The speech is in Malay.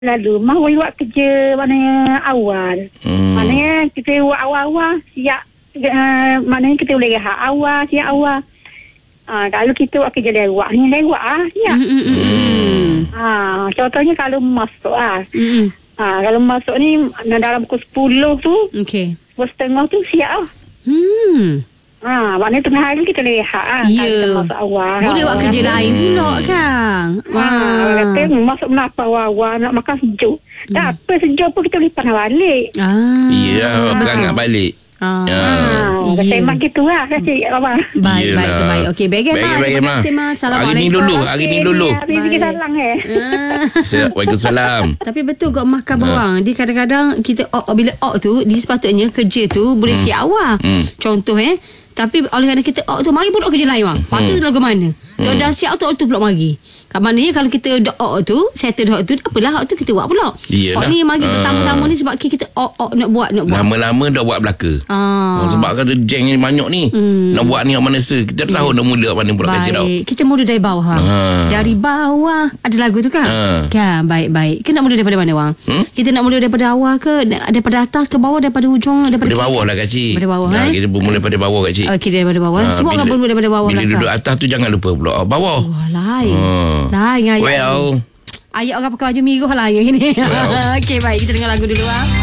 Lalu mahu buat kerja maknanya awal. Maknanya kita buat awal-awal siap, maknanya kita boleh rehat awal, siap awal. Kalau kita buat kerja lewat ni siap. Contohnya kalau masuk kalau masuk ni dalam pukul 10 tu, pukul setengah tu siap. Maknanya tengah hari kita rehat kita masuk awal. Boleh buat kerja lain pula kan. Kata masuk melapar awal nak makan sejuk. Tak apa sejuk pun kita boleh panah balik. Ya, berangat balik. Sembang gitu lah. Abang. Baik. Okey, baik terima kasih Ma. Assalamualaikum. Hari ni dulu. Bikin salang Waalaikumsalam. Tapi betul kau makan bawang. Dia kadang-kadang kita bila tu dia sepatutnya kerja tu boleh siap awal. Contoh tapi oleh kerana kita tu mari pun kerja lain bang. Lepas tu lagu mana? Dah siap tu pula mari. Kat maknanya kalau kita tu settle tu apalah tu kita buat pula. Ni mari pertama-tama ni sebab kita nak buat. Lama-lama dah buat belaka. Sebab kata jeng ni banyak ni. Nak buat ni mana kita tahu nak mula mana pula kerja tau. Kita mula dari bawah. Dari bawah ada lagu tu kan? Kan baik. Kita nak mula daripada mana bang? Kita nak mula daripada awal ke daripada atas ke bawah, daripada hujung, daripada bawah lah kacik. Daripada bawah kita mula daripada bawah kacik. Okey daripada bawah. Semua orang mula daripada bawah lah. Bila duduk atas tu jangan lupa pula bawah. Lain ayat. Ayat orang pakai baju merah lah yang ini. Okey baik kita dengar lagu dulu